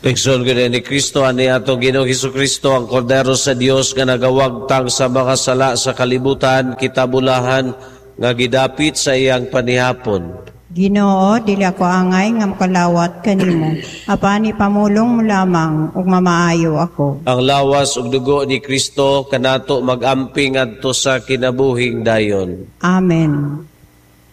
Pigsoon gid ni Kristo ani atong Ginoong Hesukristo ang kordero sa Dios nga nagawagtang sa mga sala sa kalibutan, kitabulahan nga gidapit sa iyang panihapon. Ginoo, dili ako angay nga makalawat kanimo. Apani pamulong mo lamang ug mamaayo ako. Ang lawas ug dugo ni Kristo kanato mag-amping adto sa kinabuhing dayon. Amen.